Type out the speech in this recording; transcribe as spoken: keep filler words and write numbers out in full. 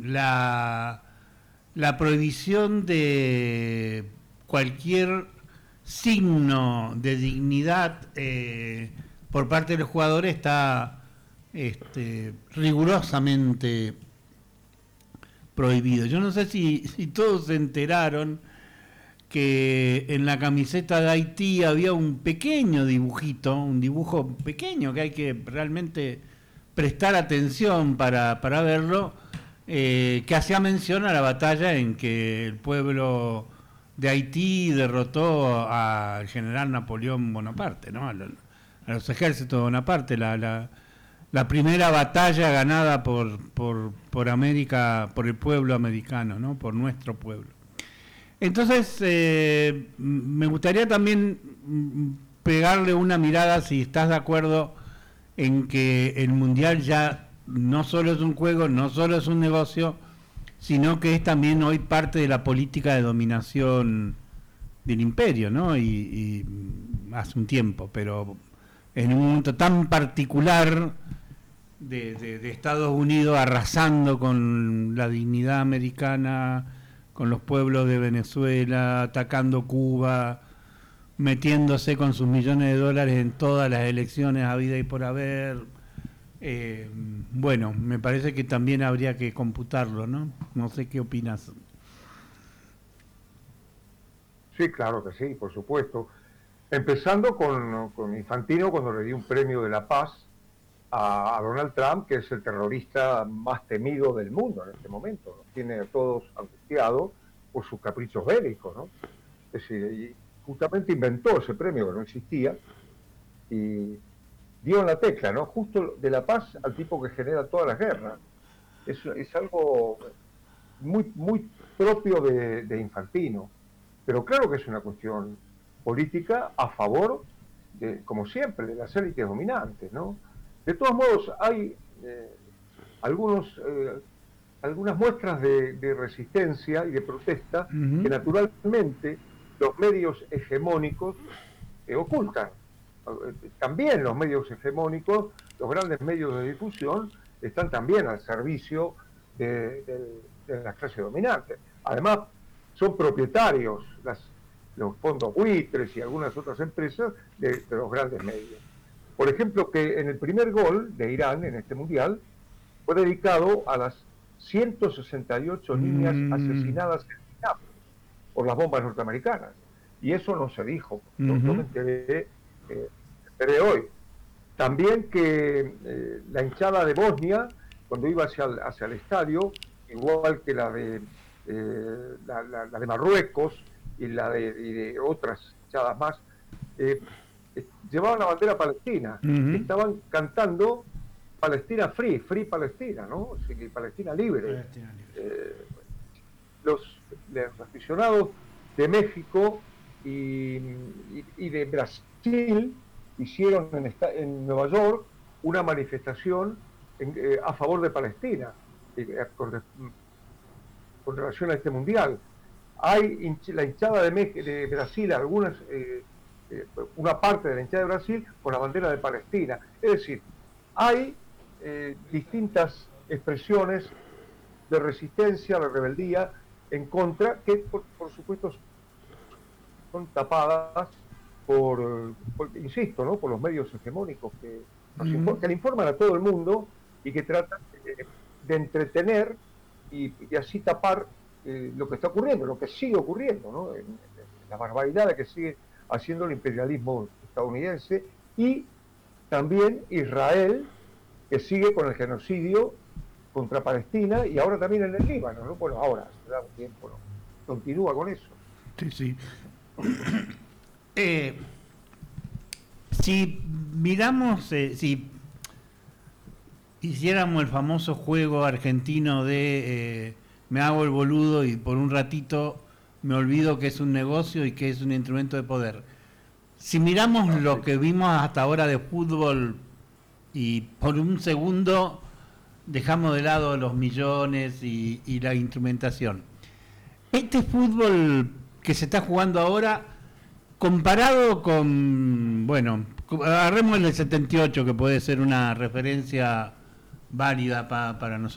la, la prohibición de cualquier signo de dignidad eh, por parte de los jugadores está este, rigurosamente prohibido. Yo no sé si, si todos se enteraron que en la camiseta de Haití había un pequeño dibujito, un dibujo pequeño que hay que realmente prestar atención para, para verlo, eh, que hacía mención a la batalla en que el pueblo de Haití derrotó al general Napoleón Bonaparte, ¿no? A los, a los ejércitos de Bonaparte, la, la, la primera batalla ganada por, por, por América, por el pueblo americano, ¿no? Por nuestro pueblo. Entonces, eh, me gustaría también pegarle una mirada, si estás de acuerdo, en que el Mundial ya no solo es un juego, no solo es un negocio, sino que es también hoy parte de la política de dominación del imperio, ¿no? Y, y hace un tiempo, pero en un momento tan particular de, de, de Estados Unidos arrasando con la dignidad americana, con los pueblos de Venezuela, atacando Cuba, metiéndose con sus millones de dólares en todas las elecciones habidas y por haber. Eh, bueno, me parece que también habría que computarlo, ¿no? No sé qué opinas. Sí, claro que sí, por supuesto. Empezando con, con Infantino cuando le dio un premio de la paz a, a Donald Trump, que es el terrorista más temido del mundo en este momento. Nos tiene a todos angustiados por sus caprichos bélicos, ¿no? Es decir, y justamente inventó ese premio que no existía y dio en la tecla, ¿no? Justo de la paz al tipo que genera todas las guerras. Es, es algo muy, muy propio de, de Infantino. Pero claro que es una cuestión política a favor, de, como siempre, de las élites dominantes, ¿no? De todos modos, hay eh, algunos, eh, algunas muestras de, de resistencia y de protesta uh-huh. que naturalmente los medios hegemónicos eh, ocultan. También los medios hegemónicos, los grandes medios de difusión, están también al servicio de, de, de las clases dominantes. Además, son propietarios las, los fondos buitres y algunas otras empresas de, de los grandes medios. Por ejemplo, que en el primer gol de Irán en este mundial fue dedicado a las ciento sesenta y ocho mm. niñas asesinadas en Irán por las bombas norteamericanas. Y eso no se dijo, uh-huh. no me enteré, eh, enteré hoy. También que eh, la hinchada de Bosnia, cuando iba hacia el, hacia el estadio, igual que la de, eh, la, la, la de Marruecos y la de, y de otras hinchadas más, eh, eh, llevaban la bandera palestina, uh-huh. estaban cantando Palestina Free, Free Palestina, ¿no? O sea, que Palestina libre. Palestina libre. Eh, los, los aficionados de México y, y, y de Brasil hicieron en, esta, en Nueva York una manifestación en, eh, a favor de Palestina eh, con, con relación a este mundial. Hay hinch, la hinchada de, Mex, de Brasil, algunas eh, eh, una parte de la hinchada de Brasil con la bandera de Palestina. Es decir, hay eh, distintas expresiones de resistencia, de rebeldía en contra, que por, por supuesto son tapadas por, por, insisto, ¿no? por los medios hegemónicos que, uh-huh. que le informan a todo el mundo y que tratan eh, de entretener y, y así tapar eh, lo que está ocurriendo, lo que sigue ocurriendo, ¿no? en, en la barbaridad que sigue haciendo el imperialismo estadounidense y también Israel, que sigue con el genocidio contra Palestina y ahora también en el Líbano, ¿no? Bueno, ahora, se da un tiempo, ¿no? Continúa con eso. Sí, sí. Eh, si miramos, eh, si hiciéramos el famoso juego argentino de eh, me hago el boludo y por un ratito me olvido que es un negocio y que es un instrumento de poder. Si miramos ah, lo sí. que vimos hasta ahora de fútbol y por un segundo dejamos de lado los millones y, y la instrumentación, este fútbol que se está jugando ahora, comparado con, bueno, agarremos el del setenta y ocho, que puede ser una referencia válida pa, para nosotros.